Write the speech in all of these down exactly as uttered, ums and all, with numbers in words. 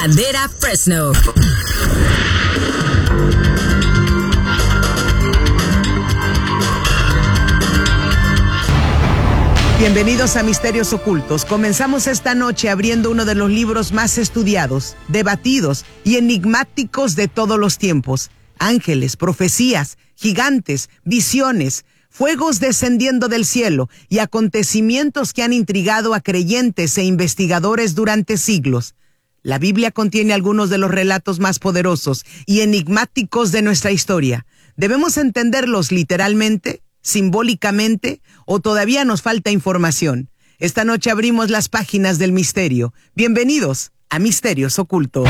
Bandera Fresno. Bienvenidos a Misterios Ocultos. Comenzamos esta noche abriendo uno de los libros más estudiados, debatidos y enigmáticos de todos los tiempos. Ángeles, profecías, gigantes, visiones, fuegos descendiendo del cielo y acontecimientos que han intrigado a creyentes e investigadores durante siglos. La Biblia contiene algunos de los relatos más poderosos y enigmáticos de nuestra historia. ¿Debemos entenderlos literalmente, simbólicamente, o todavía nos falta información? Esta noche abrimos las páginas del misterio. Bienvenidos a Misterios Ocultos.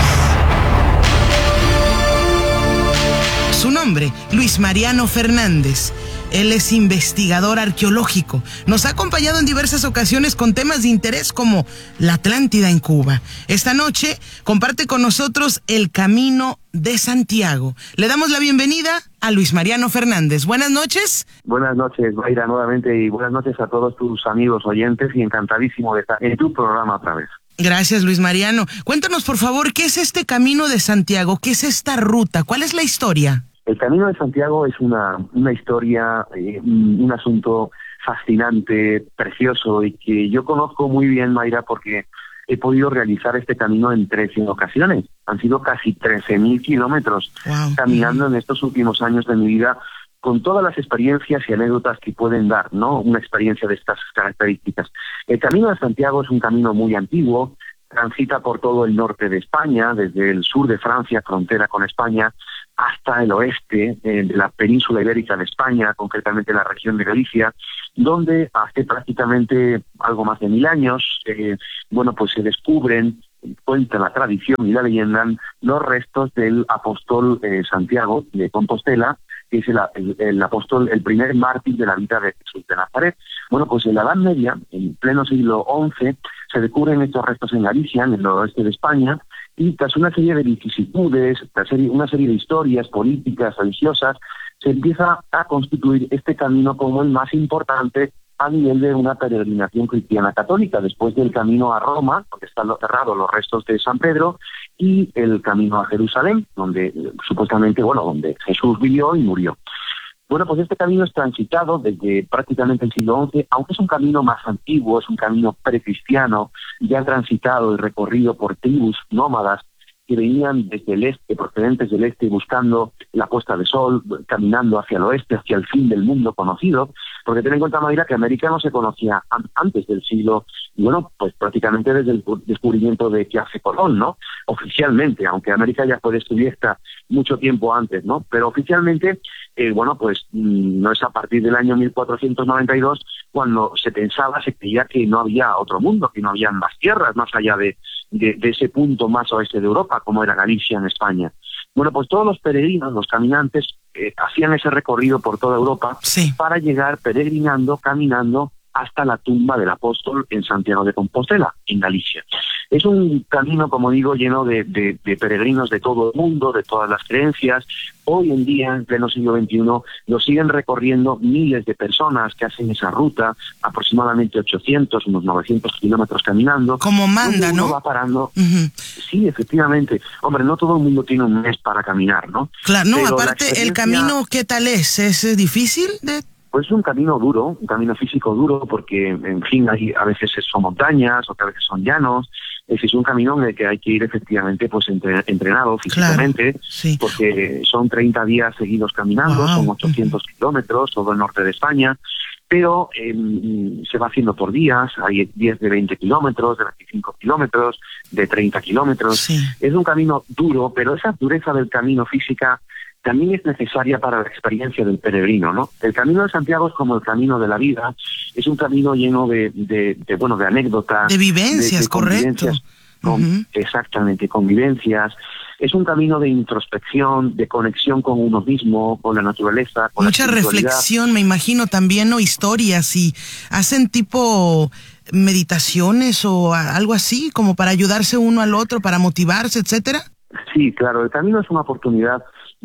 Su nombre, Luis Mariano Fernández. Él es investigador arqueológico. Nos ha acompañado en diversas ocasiones con temas de interés como la Atlántida en Cuba. Esta noche comparte con nosotros el Camino de Santiago. Le damos la bienvenida a Luis Mariano Fernández. Buenas noches. Buenas noches, Mayra, nuevamente, y buenas noches a todos tus amigos oyentes, y encantadísimo de estar en tu programa otra vez. Gracias, Luis Mariano. Cuéntanos, por favor, ¿qué es este Camino de Santiago? ¿Qué es esta ruta? ¿Cuál es la historia? El Camino de Santiago es una, una historia, eh, un asunto fascinante, precioso, y que yo conozco muy bien, Mayra, porque he podido realizar este camino en trece ocasiones. Han sido casi trece mil kilómetros wow. caminando en estos últimos años de mi vida, con todas las experiencias y anécdotas que pueden dar, ¿no? Una experiencia de estas características. El Camino de Santiago es un camino muy antiguo, transita por todo el norte de España, desde el sur de Francia, frontera con España, hasta el oeste eh, de la península ibérica de España, concretamente la región de Galicia, donde hace prácticamente algo más de mil años, eh, bueno, pues se descubren, cuenta la tradición y la leyenda, los restos del apóstol eh, Santiago de Compostela, que es el, el, el apóstol, el primer mártir de la vida de Jesús de Nazaret. Bueno, pues en la Edad Media, en pleno siglo once, se descubren estos restos en Galicia, en el oeste de España, y tras una serie de vicisitudes, tras una serie de historias políticas, religiosas, se empieza a constituir este camino como el más importante a nivel de una peregrinación cristiana católica, después del camino a Roma, donde están enterrados los restos de San Pedro, y el camino a Jerusalén, donde supuestamente, bueno, donde Jesús vivió y murió. Bueno, pues este camino es transitado desde prácticamente el siglo once, aunque es un camino más antiguo, es un camino precristiano, ya transitado y recorrido por tribus nómadas que venían desde el este, procedentes del este, buscando la puesta de sol, caminando hacia el oeste, hacia el fin del mundo conocido, porque ten en cuenta, Mayra, que América no se conocía antes del siglo, y bueno, pues prácticamente desde el descubrimiento de que hace Colón, ¿no? Oficialmente, aunque América ya fue descubierta mucho tiempo antes, ¿no? Pero oficialmente, eh, bueno, pues mmm, no es a partir del año mil cuatrocientos noventa y dos cuando se pensaba, se creía que no había otro mundo, que no había más tierras más allá de, de, de ese punto más oeste de Europa, como era Galicia en España. Bueno, pues todos los peregrinos, los caminantes, eh, hacían ese recorrido por toda Europa sí. para llegar peregrinando, caminando hasta la tumba del apóstol en Santiago de Compostela, en Galicia. Es un camino, como digo, lleno de, de, de peregrinos de todo el mundo, de todas las creencias. Hoy en día, en pleno siglo veintiuno, lo siguen recorriendo miles de personas que hacen esa ruta, aproximadamente ochocientos, unos novecientos kilómetros caminando. Como manda, ¿no? Va parando. Uh-huh. Sí, efectivamente. Hombre, no todo el mundo tiene un mes para caminar, ¿no? Claro, no, Pero aparte, experiencia... el camino, ¿qué tal es? ¿Es difícil de...? Pues es un camino duro, un camino físico duro, porque, en fin, hay, a veces son montañas, otras veces son llanos. Es, es un camino en el que hay que ir efectivamente pues entre, entrenado físicamente, claro, sí. porque son treinta días seguidos caminando, wow. son ochocientos uh-huh. kilómetros, todo el norte de España, pero eh, se va haciendo por días, hay días de veinte kilómetros, de veinticinco kilómetros, de treinta kilómetros. Sí. Es un camino duro, pero esa dureza del camino física también es necesaria para la experiencia del peregrino, ¿no? El Camino de Santiago es como el camino de la vida, es un camino lleno de, de, de bueno, de anécdotas, de vivencias, de, de correcto, con, uh-huh. exactamente, convivencias. Es un camino de introspección, de conexión con uno mismo, con la naturaleza, con mucha la reflexión, me imagino también, o historias, y hacen tipo meditaciones o algo así, como para ayudarse uno al otro, para motivarse, etcétera. Sí, claro, el camino es una oportunidad.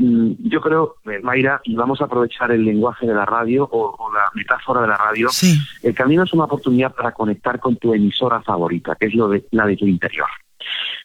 Yo creo, Mayra, y vamos a aprovechar el lenguaje de la radio o, o la metáfora de la radio, sí. El camino es una oportunidad para conectar con tu emisora favorita, que es lo de, la de tu interior.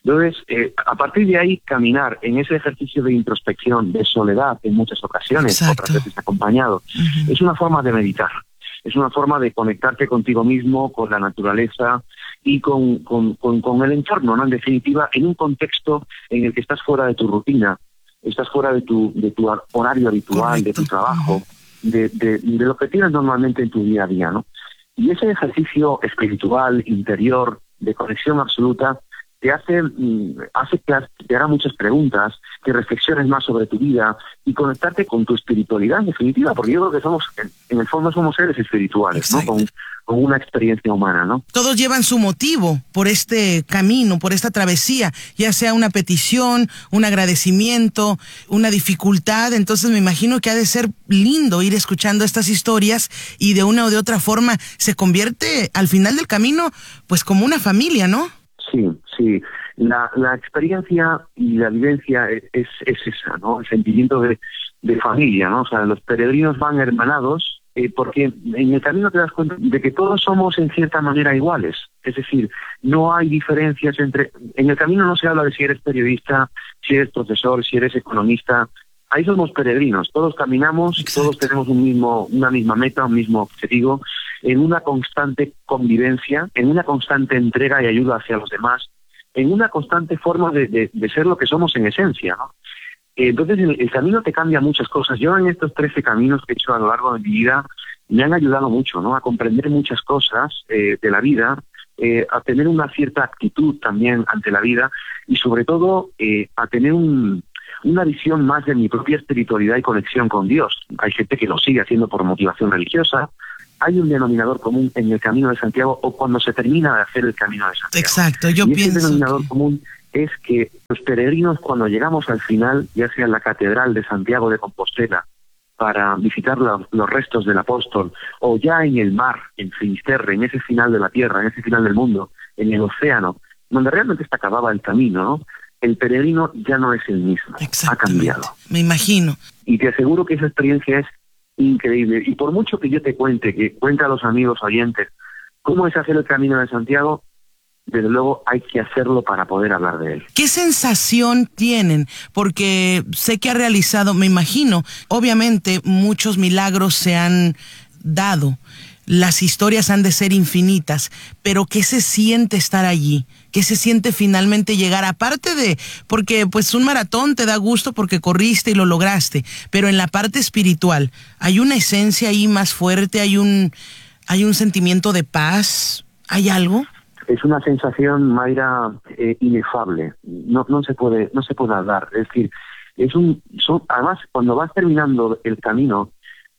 Entonces, eh, a partir de ahí, caminar en ese ejercicio de introspección, de soledad, en muchas ocasiones, Exacto. otras veces acompañado, uh-huh. es una forma de meditar. Es una forma de conectarte contigo mismo, con la naturaleza y con, con, con, con el entorno, ¿no? En definitiva, en un contexto en el que estás fuera de tu rutina, estás fuera de tu, de tu horario habitual, correcto, de tu trabajo, uh-huh. de, de, de lo que tienes normalmente en tu día a día, ¿no? Y ese ejercicio espiritual, interior, de conexión absoluta, te hace, hace que te haga muchas preguntas, que reflexiones más sobre tu vida y conectarte con tu espiritualidad en definitiva, porque yo creo que somos, en el fondo somos seres espirituales, ¿no? Con, con una experiencia humana, ¿no? Todos llevan su motivo por este camino, por esta travesía, ya sea una petición, un agradecimiento, una dificultad. Entonces me imagino que ha de ser lindo ir escuchando estas historias y de una o de otra forma se convierte al final del camino pues como una familia, ¿no? Sí, sí. La, la experiencia y la vivencia es, es, es esa, ¿no? El sentimiento de, de familia, ¿no? O sea, los peregrinos van hermanados eh, porque en el camino te das cuenta de que todos somos en cierta manera iguales. Es decir, no hay diferencias entre... En el camino no se habla de si eres periodista, si eres profesor, si eres economista. Ahí somos peregrinos, todos caminamos, exacto, todos tenemos un mismo, una misma meta, un mismo objetivo, en una constante convivencia, en una constante entrega y ayuda hacia los demás, en una constante forma de, de, de ser lo que somos en esencia, ¿no? Entonces el, el camino te cambia muchas cosas. Yo en estos trece caminos que he hecho a lo largo de mi vida me han ayudado mucho, ¿no? A comprender muchas cosas eh, de la vida, eh, a tener una cierta actitud también ante la vida y sobre todo eh, a tener un... una visión más de mi propia espiritualidad y conexión con Dios. Hay gente que lo sigue haciendo por motivación religiosa. Hay un denominador común en el Camino de Santiago o cuando se termina de hacer el Camino de Santiago. Exacto, yo y pienso ese denominador que... común es que los peregrinos cuando llegamos al final, ya sea en la Catedral de Santiago de Compostela, para visitar los, los restos del apóstol, o ya en el mar, en Finisterre, en ese final de la tierra, en ese final del mundo, en el océano, donde realmente se acababa el camino, ¿no? El peregrino ya no es el mismo, ha cambiado. Me imagino. Y te aseguro que esa experiencia es increíble. Y por mucho que yo te cuente, que cuente a los amigos oyentes, cómo es hacer el Camino de Santiago, desde luego hay que hacerlo para poder hablar de él. ¿Qué sensación tienen? Porque sé que ha realizado, me imagino, obviamente muchos milagros se han dado. Las historias han de ser infinitas, pero ¿qué se siente estar allí? ¿Qué se siente finalmente llegar? Aparte de, porque pues un maratón te da gusto porque corriste y lo lograste, pero en la parte espiritual, ¿hay una esencia ahí más fuerte? ¿Hay un, hay un sentimiento de paz? ¿Hay algo? Es una sensación, Mayra, eh, inefable. No, no se puede, no se puede hablar. Es decir, es un, son, además, cuando vas terminando el camino,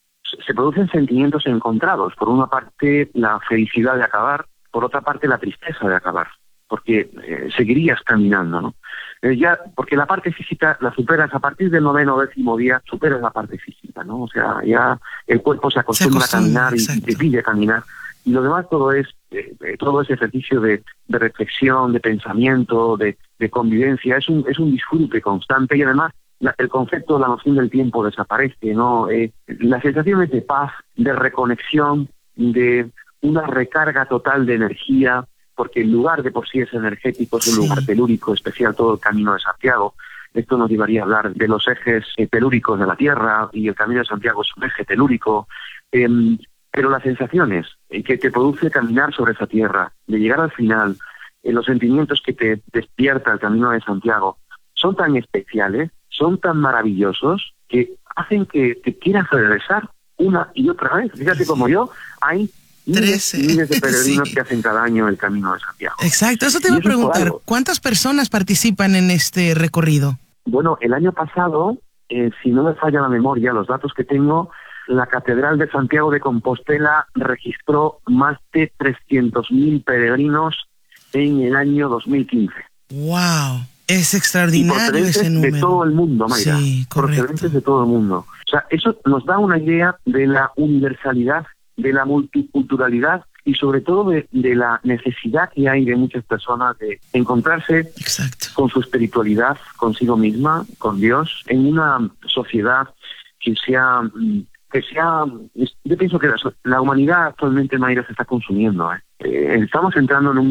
se producen sentimientos encontrados. Por una parte, la felicidad de acabar, por otra parte, la tristeza de acabar, porque eh, seguirías caminando, ¿no? Eh, ya, porque la parte física la superas a partir del noveno o décimo día, superas la parte física, ¿no? O sea, ya el cuerpo se acostumbra, se acostumbra a caminar y, y te pide caminar. Y lo demás todo es, eh, todo ese ejercicio de, de reflexión, de pensamiento, de, de convivencia, es un, es un disfrute constante y además La, el concepto, la noción del tiempo desaparece, ¿no? Eh, las sensaciones de paz, de reconexión, de una recarga total de energía, porque el lugar de por sí es energético, es un sí. lugar telúrico, especial todo el Camino de Santiago. Esto nos llevaría a hablar de los ejes eh, telúricos de la Tierra, y el Camino de Santiago es un eje telúrico. Eh, pero las sensaciones eh, que te produce caminar sobre esa tierra, de llegar al final, eh, los sentimientos que te despierta el Camino de Santiago, son tan especiales, son tan maravillosos que hacen que te quieras regresar una y otra vez. Fíjate, como yo, hay miles, miles de peregrinos sí. que hacen cada año el Camino de Santiago. Exacto, eso te iba a preguntar. ¿Cuántas personas participan en este recorrido? Bueno, el año pasado, eh, si no me falla la memoria, los datos que tengo, la Catedral de Santiago de Compostela registró más de trescientos mil peregrinos en el año dos mil quince. ¡Wow! Es extraordinario ese número. De todo el mundo, Mayra. Sí, correcto. Procedentes de todo el mundo. O sea, eso nos da una idea de la universalidad, de la multiculturalidad y sobre todo de, de la necesidad que hay de muchas personas de encontrarse Exacto. con su espiritualidad, consigo misma, con Dios, en una sociedad que sea... que sea, yo pienso que la, la humanidad actualmente, Mayra, se está consumiendo. ¿eh? Eh, estamos entrando en un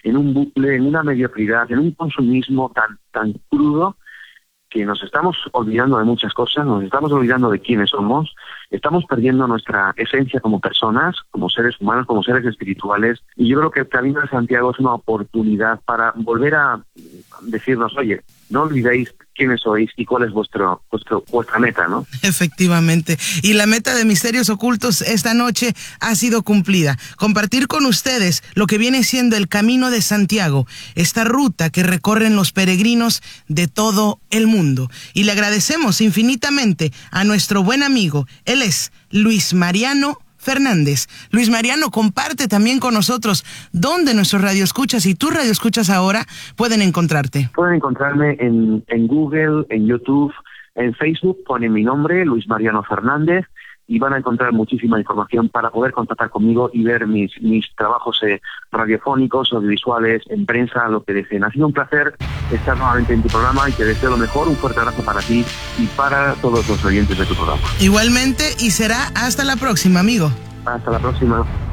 en un bucle, en una mediocridad, en un consumismo tan, tan crudo, que nos estamos olvidando de muchas cosas, nos estamos olvidando de quiénes somos, estamos perdiendo nuestra esencia como personas, como seres humanos, como seres espirituales, y yo creo que el Camino de Santiago es una oportunidad para volver a decirnos, oye, no olvidéis quiénes sois y cuál es vuestro, vuestro vuestra meta, ¿no? Efectivamente. Y la meta de Misterios Ocultos esta noche ha sido cumplida. Compartir con ustedes lo que viene siendo el Camino de Santiago, esta ruta que recorren los peregrinos de todo el mundo. Y le agradecemos infinitamente a nuestro buen amigo. Él es Luis Mariano Fernández. Luis Mariano, comparte también con nosotros dónde nuestros radioescuchas y tus radioescuchas ahora pueden encontrarte. Pueden encontrarme en, en Google, en YouTube, en Facebook, ponen mi nombre, Luis Mariano Fernández, y van a encontrar muchísima información para poder contactar conmigo y ver mis, mis trabajos eh, radiofónicos, audiovisuales, en prensa, lo que deseen. Ha sido un placer estar nuevamente en tu programa y te deseo lo mejor. Un fuerte abrazo para ti y para todos los oyentes de tu programa. Igualmente, y será hasta la próxima, amigo. Hasta la próxima.